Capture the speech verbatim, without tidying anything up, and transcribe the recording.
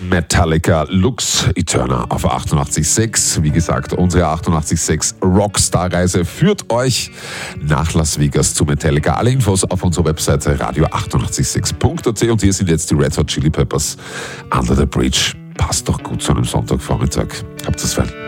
Metallica Lux Eterna auf achtundachtzig Komma sechs. Wie gesagt, unsere achtundachtzig Komma sechs Rockstar-Reise führt euch nach Las Vegas zu Metallica. Alle Infos auf unserer Webseite radio achtundachtzig Komma sechs punkt a t und hier sind jetzt die Red Hot Chili Peppers Under the Bridge. Passt doch gut zu einem Sonntagvormittag. Habt es fein.